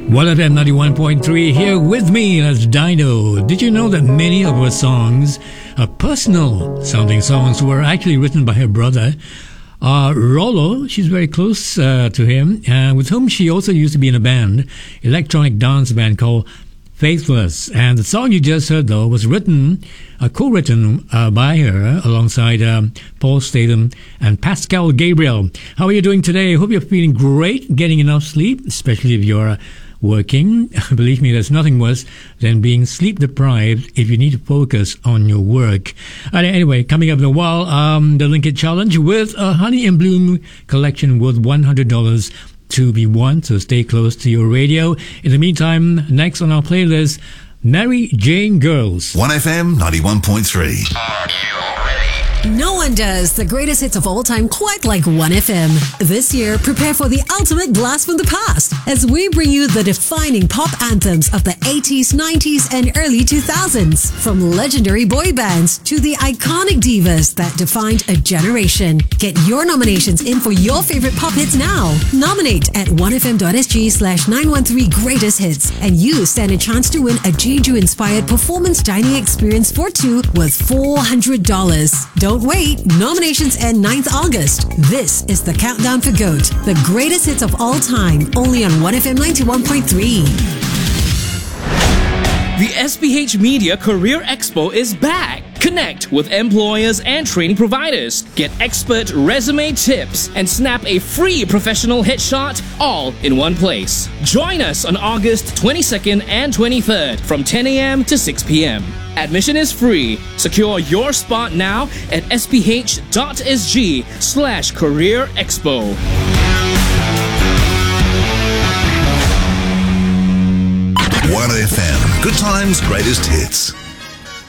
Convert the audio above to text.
1FM 91.3 here with me as Dino. Did you know that many of her songs, personal sounding songs, were actually written by her brother? Rollo, she's very close to him, with whom she also used to be in a band, electronic dance band called Faithless. And the song you just heard, though, was co-written by her alongside Paul Statham and Pascal Gabriel. How are you doing today? I hope you're feeling great, getting enough sleep, especially if you're working. Believe me, there's nothing worse than being sleep deprived if you need to focus on your work. Anyway, coming up in a while, the Linkit Challenge with a Honey and Bloom collection worth $100 to be won, so stay close to your radio. In the meantime, next on our playlist, Mary Jane Girls. 1FM 91.3. Are you ready? No one does the greatest hits of all time quite like 1FM. This year, prepare for the ultimate blast from the past as we bring you the defining pop anthems of the 80s, 90s, and early 2000s. From legendary boy bands to the iconic divas that defined a generation. Get your nominations in for your favorite pop hits now. Nominate at 1fm.sg/913 greatest hits, and you stand a chance to win a Jeju-inspired performance dining experience for two worth $400. Don't wait. Nominations end 9th August. This is the countdown for GOAT, the greatest hits of all time, only on 1FM 91.3. The SPH Media Career Expo is back. Connect with employers and training providers. Get expert resume tips and snap a free professional headshot all in one place. Join us on August 22nd and 23rd from 10 a.m. to 6 p.m. Admission is free. Secure your spot now at sph.sg/career expo. 1FM. Good times, greatest hits.